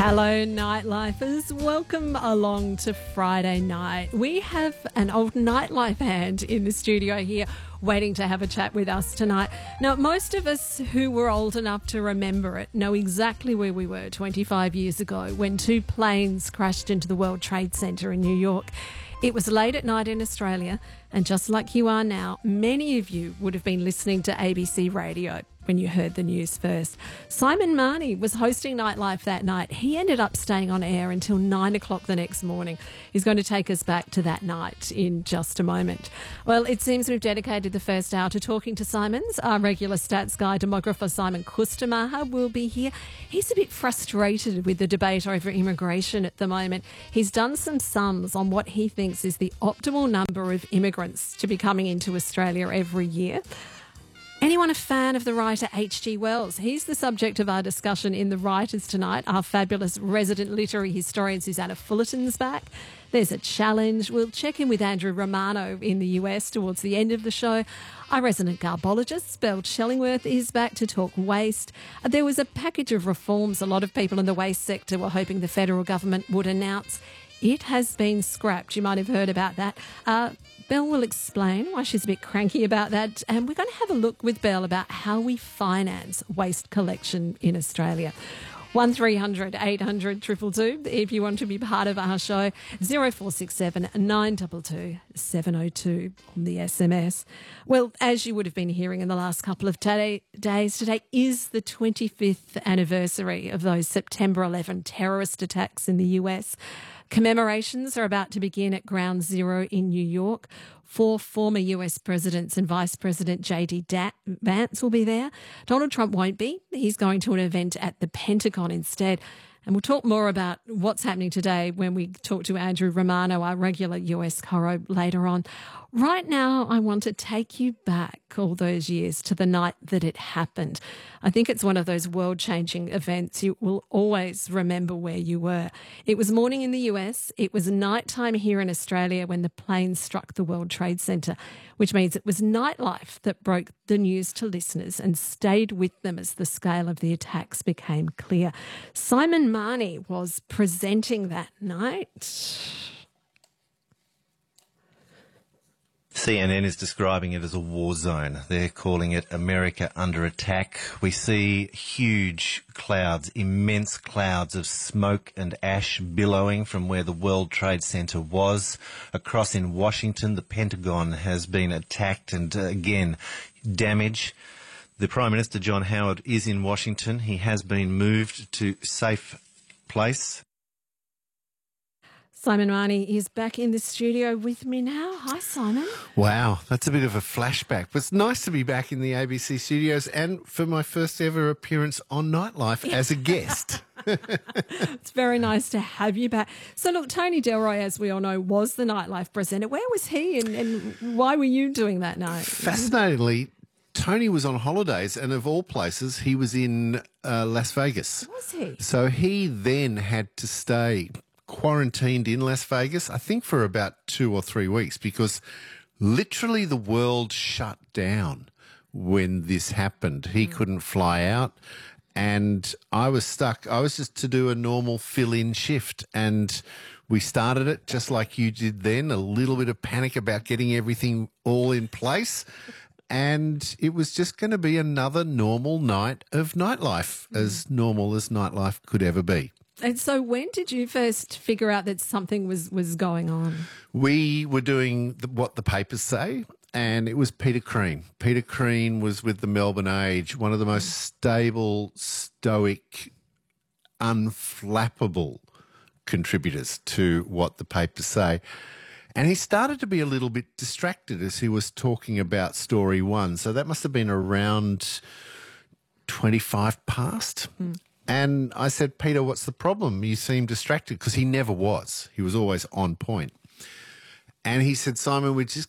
Hello, nightlifers. Welcome along to Friday night. We have an old nightlife hand in the studio here waiting to have a chat with us tonight. Now, most of us who were old enough to remember it know exactly where we were 25 years ago when two planes crashed into the World Trade Center in New York. It was late at night in Australia, and just like you are now, many of you would have been listening to ABC Radio when you heard the news first. Simon Marnie was hosting Nightlife that night. He ended up staying on air until 9 o'clock the next morning. He's going to take us back to that night in just a moment. Well, it seems we've dedicated the first hour to talking to Simons. Our regular stats guy, demographer Simon Kustamah, will be here. He's a bit frustrated with the debate over immigration at the moment. He's done some sums on what he thinks is the optimal number of immigrants to be coming into Australia every year. Anyone a fan of the writer H.G. Wells? He's the subject of our discussion in The Writers tonight. Our fabulous resident literary historian Susanna Fullerton's back. There's a challenge. We'll check in with Andrew Romano in the US towards the end of the show. Our resident garbologist, Belle Shellingworth, is back to talk waste. There was a package of reforms a lot of people in the waste sector were hoping the federal government would announce. It has been scrapped. You might have heard about that. Belle will explain why she's a bit cranky about that, and we're going to have a look with Belle about how we finance waste collection in Australia. 1300 800 222 if you want to be part of our show. 0467 922 702 on the SMS. Well, as you would have been hearing in the last couple of days, today is the 25th anniversary of those September 11 terrorist attacks in the US. Commemorations are about to begin at Ground Zero in New York. 4 former US presidents and Vice President J.D. Vance will be there. Donald Trump won't be. He's going to an event at the Pentagon instead. And we'll talk more about what's happening today when we talk to Andrew Romano, our regular US corro, later on. Right now, I want to take you back all those years to the night that it happened. I think it's one of those world-changing events. You will always remember where you were. It was morning in the US. It was nighttime here in Australia when the plane struck the World Trade Center, which means it was Nightlife that broke the news to listeners and stayed with them as the scale of the attacks became clear. Simon Marnie was presenting that night. CNN is describing it as a war zone. They're calling it America under attack. We see huge clouds, immense clouds of smoke and ash billowing from where the World Trade Center was. Across in Washington, the Pentagon has been attacked and again, damage. The Prime Minister, John Howard, is in Washington. He has been moved to safe place. Simon Marnie is back in the studio with me now. Hi, Simon. Wow, that's a bit of a flashback. But it's nice to be back in the ABC studios and for my first ever appearance on Nightlife as a guest. It's very nice to have you back. So, look, Tony Delroy, as we all know, was the Nightlife presenter. Where was he and why were you doing that night? Fascinatingly, Tony was on holidays and of all places, he was in Las Vegas. Was he? So he then had to stay quarantined in Las Vegas, I think for about 2 or 3 weeks, because literally the world shut down when this happened. He couldn't fly out and I was stuck. I was just to do a normal fill-in shift and we started it just like you did then, a little bit of panic about getting everything all in place. And it was just going to be another normal night of Nightlife, as normal as Nightlife could ever be. And so when did you first figure out that something was going on? We were doing what the papers say, and it was Peter Crean. Peter Crean was with the Melbourne Age, one of the most stable, stoic, unflappable contributors to what the papers say. And he started to be a little bit distracted as he was talking about story one. So that must have been around 25 past. And I said, Peter, what's the problem? You seem distracted, because he never was. He was always on point. And he said, Simon, we're just